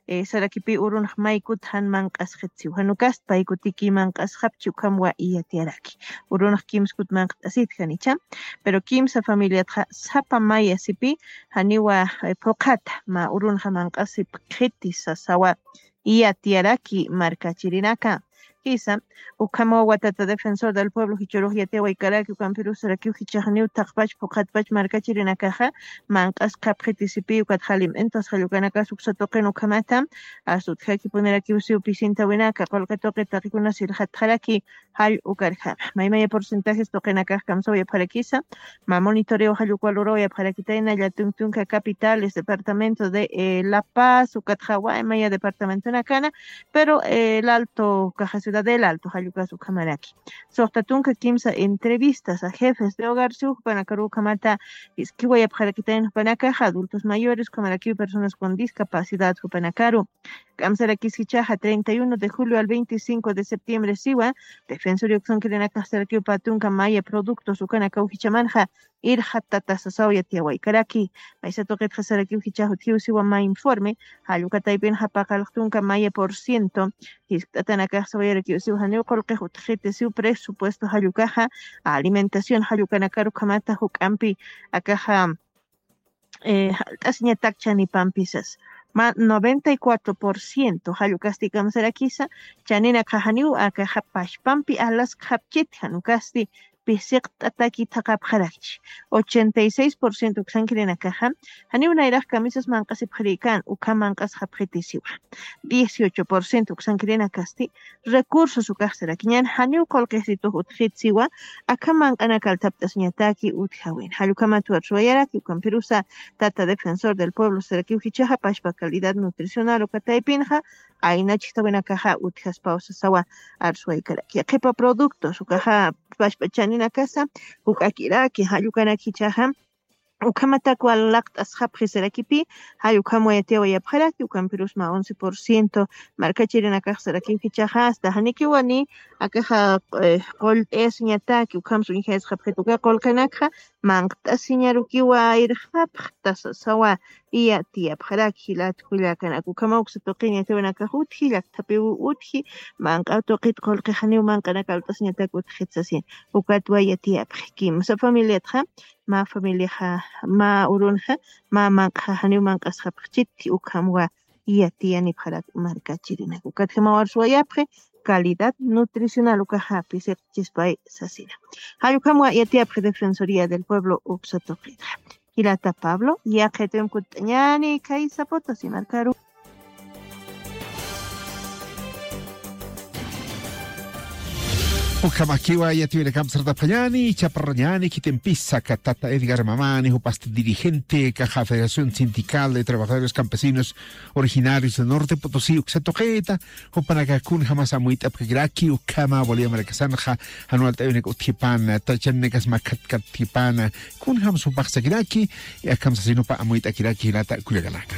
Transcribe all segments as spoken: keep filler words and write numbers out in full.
eh, sarakipi urun maykut han manqas hetsi hanukas paykutiki manqas hapchu kamwa iyatiaraki urun kimskut manqasit hanicha pero kimsa familia tra sapa maya sipi haniwa eh, pokata ma urun manqasip khiti sasawa iyatiaraki markachirinaka Kisa, ukamo watata defensor del pueblo hichurujia te waikaraki ukampiru saraki hichahniu taqpach pokatpach markachirinakaja manqas kapritisipi ukathalim entos halukanaka suksatoqen ukamata asutjaki poneraki usiu pisinta winaka qolqatoqe taqikuna silhatjaraki hal ukarja maymaya porcentajes toqenaka kamsoya parakisa ma monitoreo halukualoroya parakitaina yatuntunka capitales departamento de eh, La Paz ukatjawa maya departamento nakana pero eh, el alto caja ciudad del Alto Jayucasu Camaraki. Sohtatunka kimsa entrevistas a jefes de hogar su panakaru kamata iskiwaya parakitayn panaka adultos mayores Camaraki personas con discapacidad panakaru. Kamsaraki Sichaja treinta y uno de julio al veinticinco de septiembre siwa defensor yokson kirenaka saraki patunka maya productos ukanaka uchamanja ir hatata sasawya tiawai karaki maisato que saraki uchichahu tiu siwa ma informe halukataypen hapaqaltunka maya por ciento histatanaka sawaya que usiu haneu kolqe hutjete siu presupuesto halukaja alimentación halukanakaru kamata hukampi akaja eh asña takchani pampisas ma noventa y cuatro por ciento halukasti kamsarakisa chanina kahaniu aka hapashpampi alas hapchit hanukasti pisiq tataki taqap kharach ochenta y seis por ciento ksankirina kaha haniu nairaq camisas manqasip kharikan uka manqas hapqitisiwa dieciocho por ciento ksankirina kasti recursos ukaqsarakiñan haniu qolqisitu utqitsiwa aka manqana kaltaptas ñataki uthawin halukamatu atruayaraki ukampirusa tata defensor del pueblo saraki uhichaja pashpa calidad nutricional ukataypinja aina chistawina kaha uthas pausa sawa arsuaykaraki qipa productos ukaja pashpachani na casa ukakiraki hayukanaki chaha ukamata cual lactas hapjiserakipi hayukamo yateo yapjaraki ukampirusma once por ciento markachirina kasaraki fichaja hasta hanikiwani akaja qol es ñataki ukamsu injes hapjetuka qolkanakha mangta siñarukiwa irhaptas sawa iya tiapjaraki lat hulakanaku kama uksatoqiña tewanaka huthi laktapiu uthi manqa toqit qolqihani manqanaka altas ñataku utjitsasin ukatwa yatiapjkim sa familia tha ma familia ma urunha ma manqa hani manqas hapchiti ukamwa yatiani para markachirina ukatma warsuayapje calidad nutricional ukahapi chispay sasina hayukamwa yatiapje defensoría del pueblo uksatoqita Hilata Pablo yaqetem kutañani kay sapotasi markaru Ukamakiwa yatiwele kamsarda payani chaparrañani kitempisa katata Edgar Mamani upasta dirigente caja Federación Sindical de Trabajadores Campesinos Originarios del Norte Potosí uksatoqeta upanakakun jamás amuita pkiraki ukama bolía marakasanja anual tayune utipana tachanekas makatkat tipana kun jamás upaksa kiraki y akamsasino pa amuita kiraki lata kuyagalaka.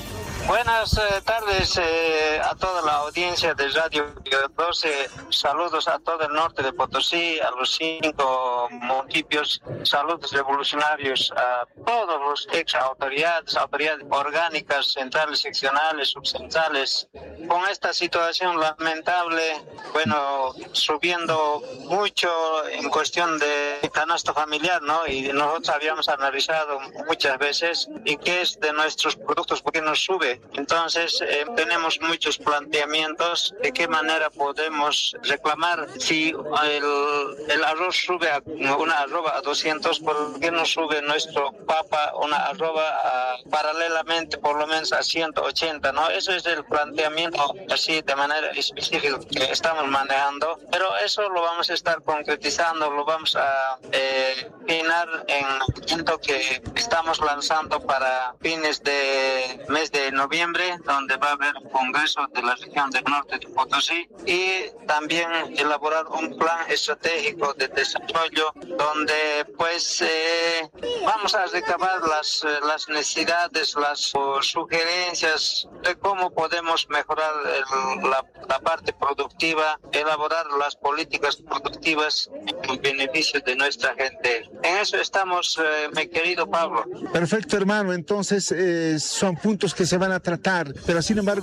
Buenas eh, tardes eh, a toda la audiencia de Radio doce. Saludos a todo el norte de Potosí, a los cinco municipios. Saludos revolucionarios a todos los ex autoridades, autoridades orgánicas, centrales, seccionales, subcentrales. Con esta situación lamentable, bueno, subiendo mucho en cuestión de canasto familiar, ¿no? Y nosotros habíamos analizado muchas veces y qué es de nuestros productos, por qué nos sube. Entonces eh, tenemos muchos planteamientos de qué manera podemos reclamar si el, el arroz sube a una arroba a doscientos, ¿por qué no sube nuestro papa una arroba a, paralelamente por lo menos a ciento ochenta? ¿No? Eso es el planteamiento así de manera específica que estamos manejando, pero eso lo vamos a estar concretizando, lo vamos a eh, finar en el evento que estamos lanzando para fines de mes de noviembre, donde va a haber un congreso de la región del norte de Potosí y también elaborar un plan estratégico de desarrollo donde pues eh, vamos a recabar las, las necesidades, las uh, sugerencias de cómo podemos mejorar el, la, la parte productiva, elaborar las políticas productivas en beneficio de nuestra gente. En eso estamos, eh, mi querido Pablo. Perfecto, hermano. Entonces, eh, son puntos que se van a tratar, pero sin embargo,